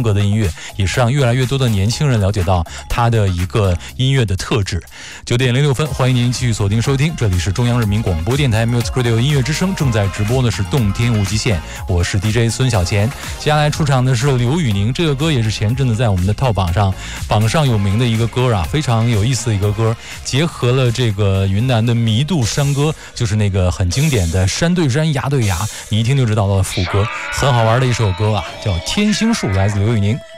风格的音乐，也是让越来越多的年轻人了解到他的一个音乐的特质。9:06，欢迎您继续锁定收听，这里是中央人民广播电台 Music Radio 音乐之声，正在直播的是动天无极限，我是 DJ 孙小钱。接下来出场的是刘宇宁，这个歌也是前阵子在我们的套榜上有名的一个歌啊，非常有意思的一个歌，结合了这个云南的弥渡山歌，就是那个很经典的山对山崖对崖，你一听就知道了副歌，很好玩的一首歌啊，叫《天星树》，来自刘宇宁。